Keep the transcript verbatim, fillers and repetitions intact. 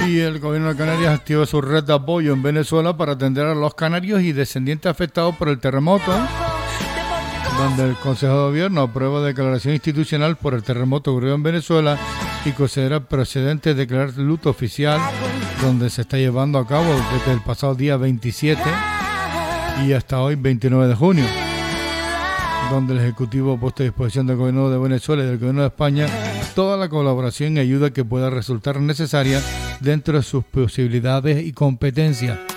Y el gobierno de Canarias activa su red de apoyo en Venezuela para atender a los canarios y descendientes afectados por el terremoto, donde el Consejo de Gobierno aprueba declaración institucional por el terremoto ocurrido en Venezuela y considera procedente declarar luto oficial, donde se está llevando a cabo desde el pasado día veintisiete y hasta hoy veintinueve de junio, donde el Ejecutivo ha puesto a disposición del Gobierno de Venezuela y del Gobierno de España toda la colaboración y ayuda que pueda resultar necesaria dentro de sus posibilidades y competencias.